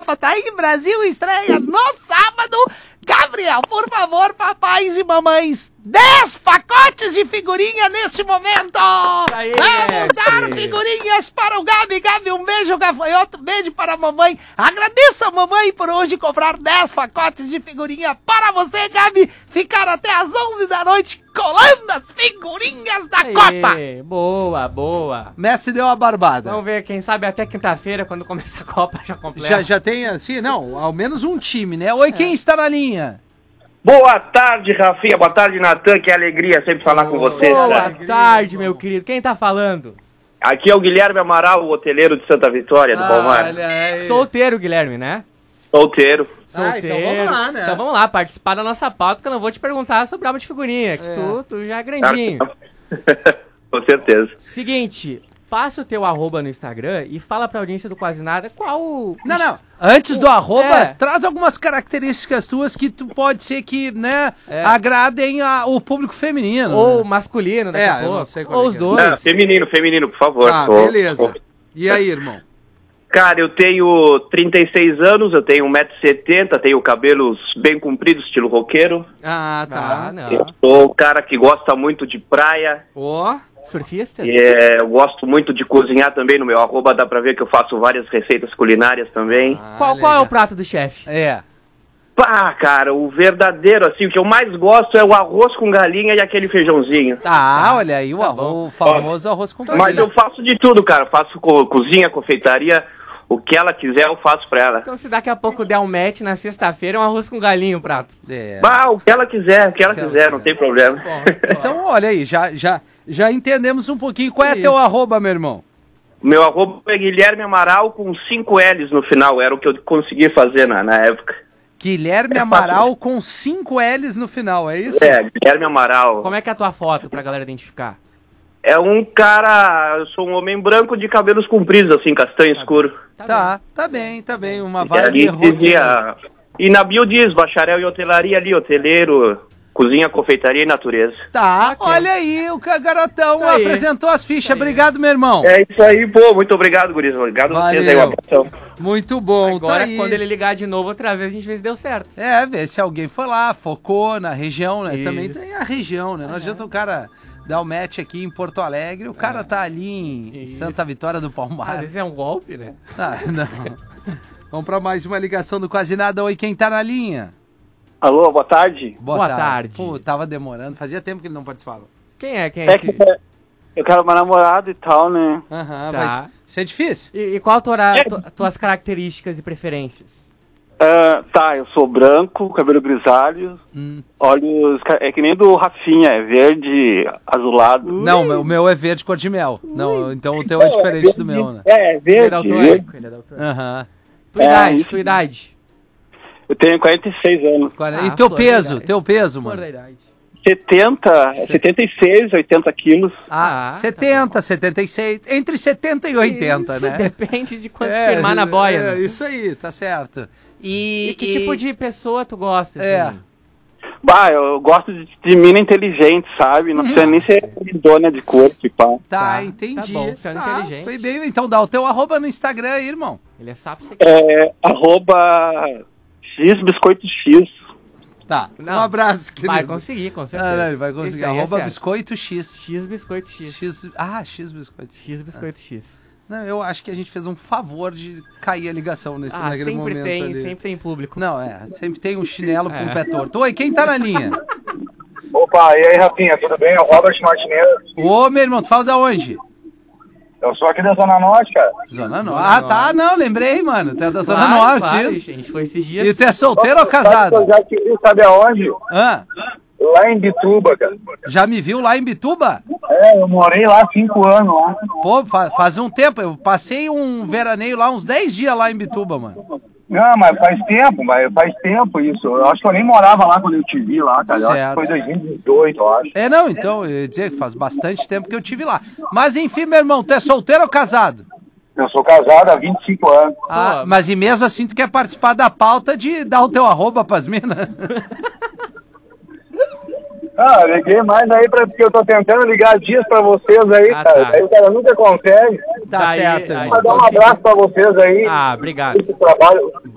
Rafa tá aí, Brasil estreia no sábado. Gabriel, por favor, papais e mamães, 10 pacotes de figurinha nesse momento! Aí, vamos dar figurinhas para o Gabi. Gabi, um beijo, gafanhoto, beijo para a mamãe. Agradeça a mamãe por hoje comprar 10 pacotes de figurinha para você, Gabi, ficar até as 11 da noite colando as figurinhas da Copa. Boa, boa. Messi deu uma barbada. Vamos ver, quem sabe até quinta-feira, quando começar a Copa, já completa. Já tem assim, não, ao menos um time, né? Oi, quem está na linha? Boa tarde, Rafinha. Boa tarde, Natan. Que alegria sempre falar com vocês. Boa tarde, meu querido. Quem tá falando? Aqui é o Guilherme Amaral, o hoteleiro de Santa Vitória, do Palmar. Solteiro, Guilherme, né? Solteiro. Solteiro. Então vamos lá, né? Então vamos lá, participar da nossa pauta, que eu não vou te perguntar sobre álbum de figurinha, que tu já é grandinho. Com certeza. Seguinte, passa o teu @no Instagram e fala pra audiência do Quase Nada qual... Não. Antes do @, traz algumas características tuas que tu pode ser que, né, agradem o público feminino. Ou né? masculino, daqui a pouco. Não sei qual Ou os é. dois. Não, feminino, por favor. Ah, beleza. E aí, irmão? Cara, eu tenho 36 anos, eu tenho 1,70 m, tenho cabelos bem compridos, estilo roqueiro. Ah, tá. Ah, não. Eu sou o cara que gosta muito de praia. Surfista? Eu gosto muito de cozinhar também. No meu @ dá pra ver que eu faço várias receitas culinárias também. Qual é o prato do chefe? Pá, cara, o verdadeiro, assim, o que eu mais gosto é o arroz com galinha e aquele feijãozinho. Olha aí, o famoso arroz com galinha. Mas eu faço de tudo, cara. Faço cozinha, confeitaria, o que ela quiser eu faço pra ela. Então se daqui a pouco der um match na sexta-feira, é um arroz com galinha o prato. O que ela quiser, não tem problema. Bom. Então, olha aí, já entendemos um pouquinho. Qual é teu @, meu irmão? Meu @ é Guilherme Amaral com 5 L's no final, era o que eu consegui fazer na época. Guilherme Amaral com 5 L's no final, é isso? Guilherme Amaral. Como é que é a tua foto pra galera identificar? É um cara, eu sou um homem branco de cabelos compridos, assim, castanho escuro. Tá bem, uma E vibe ali dizia, e na bio diz, bacharel em hotelaria ali, hoteleiro, cozinha, confeitaria e natureza. Olha aí, o garotão aí. apresentou as fichas. Obrigado, meu irmão. É isso aí, pô, muito obrigado, guris. Obrigado a vocês aí, um abração. Muito bom, Agora, tá aí. quando ele ligar de novo outra vez, a gente vê se deu certo. Vê se alguém foi lá, focou na região, né? Isso. Também tem a região, né? Não adianta o cara dar o match aqui em Porto Alegre, o cara tá ali em Santa Vitória do Às Palmar. vezes é um golpe, né? Não. Vamos pra mais uma ligação do Quase Nada. Oi, quem tá na linha? Alô, boa tarde. Boa tarde. Pô, tava demorando, fazia tempo que ele não participava. Quem é esse? Eu quero uma namorada e tal, né? Tá. Mas isso é difícil. E qual tuas características e preferências? Eu sou branco, cabelo grisalho, olhos... É que nem do Rafinha, é verde, azulado. Não, o meu é verde cor de mel. Não, então o teu é diferente do meu, né? Ele é daltônico. Tua idade? Eu tenho 46 anos. E teu peso, mano? Flor da idade. 76, 80 quilos. 70, 76, entre 70 e 80, Isso, né? depende de quanto firmar na boia. Né? Isso aí, tá certo. E que tipo de pessoa tu gosta? Assim? Eu gosto de mina inteligente, sabe? Não precisa nem ser dona de corpo e pá. Tá, entendi. Tá bom, sendo inteligente. Foi bem. Então dá o teu @ no Instagram aí, irmão. Ele é sapo @xbiscoitox. Tá, Não, um abraço, querido. Vai conseguir, com certeza. Ele vai conseguir. Esse aí é @biscoito x. Xbiscoito X. Xbiscoito. Xbiscoito X. Não, eu acho que a gente fez um favor de cair a ligação naquele momento ali. Sempre tem público. Não, sempre tem um chinelo com o pé torto. Oi, quem tá na linha? Opa, e aí, Rafinha, tudo bem? É o Robert Martinez. Ô, meu irmão, tu fala da onde? Eu sou aqui da Zona Norte, cara. Zona Norte. Não, lembrei, mano. Tu é da Zona Norte, claro, isso. A gente foi esses dias. E tu é solteiro ou casado? Eu já te vi, sabe aonde? Lá em Bituba, cara. Já me viu lá em Bituba? Eu morei lá 5 anos lá. Pô, faz um tempo. Eu passei um veraneio lá, uns 10 dias lá em Bituba, mano. Não, mas faz tempo isso. Eu acho que eu nem morava lá quando eu te vi lá, cara. Eu acho que foi 2018, eu acho. Então, eu ia dizer que faz bastante tempo que eu tive lá. Mas enfim, meu irmão, tu é solteiro ou casado? Eu sou casado há 25 anos. Mas e mesmo assim tu quer participar da pauta de dar o teu @ pras minas? Liguei mais aí porque eu tô tentando ligar dias pra vocês aí, cara. Tá. Aí o cara nunca consegue. Tá certo, irmão. Vou dar um abraço pra vocês aí. Obrigado. Esse trabalho.